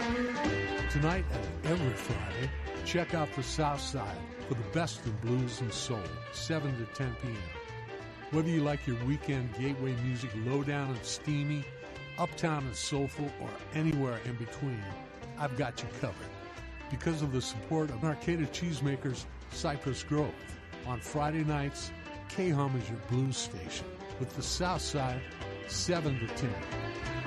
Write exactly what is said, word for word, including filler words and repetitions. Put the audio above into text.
Tonight and every Friday, check out the South Side for the best in blues and soul, seven to ten p.m. Whether you like your weekend gateway music low-down and steamy, uptown and soulful, or anywhere in between, I've got you covered. Because of the support of Arcata Cheesemakers Cypress Grove, on Friday nights, K-Hum is your blues station with the South Side, seven to ten.